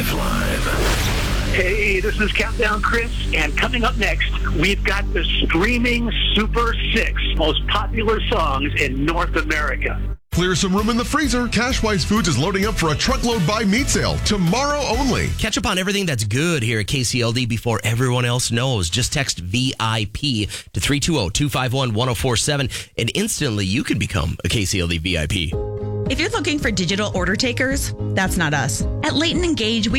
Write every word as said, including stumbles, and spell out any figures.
Five Live. Hey, this is Countdown Chris, and coming up next, we've got the streaming Super Six most popular songs in North America. Clear some room in the freezer. Cashwise Foods is loading up for a truckload buy meat sale tomorrow only. Catch up on everything that's good here at K C L D before everyone else knows. Just text V I P to three two zero, two five one, one zero four seven, and instantly you can become a K C L D V I P. If you're looking for digital order takers, that's not us. At Leighton and Gage, we